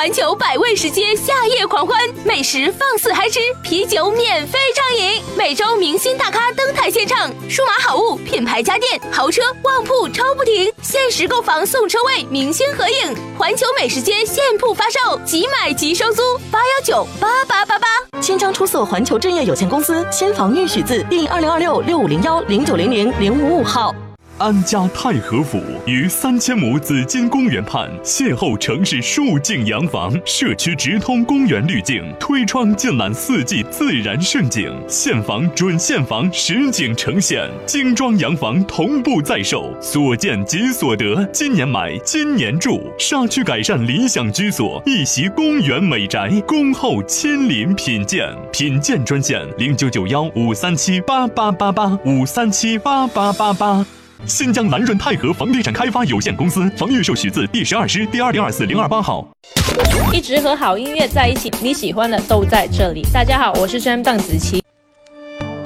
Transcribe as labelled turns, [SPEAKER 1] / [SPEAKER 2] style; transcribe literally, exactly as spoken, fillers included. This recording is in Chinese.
[SPEAKER 1] 环球百味食街夏夜狂欢，美食放肆嗨吃，啤酒免费畅饮，每周明星大咖登台献唱，数码好物、品牌家电、豪车、旺铺抽不停，限时购房送车位，明星合影，环球美食街现铺发售，即买即收租，八幺九八八八八。
[SPEAKER 2] 新疆出色环球置业有限公司新房预许字第二零二六六五零幺零九零零零五五号。
[SPEAKER 3] 安家太和府于三千亩紫金公园畔，邂逅城市数景洋房，社区直通公园滤镜，推窗尽览四季自然盛景，现房准现房实景呈现，精装洋房同步在售，所见即所得，今年买今年住，沙区改善理想居所，一袭公园美宅，恭候亲临品鉴。品鉴专线零九九幺五三七八八八八五三七八八八八。新疆蓝润泰和房地产开发有限公司房预售许字第十二师第二零二四零二八号。
[SPEAKER 4] 一直和好音乐在一起，你喜欢的都在这里。大家好，我是 Jam 邓紫棋。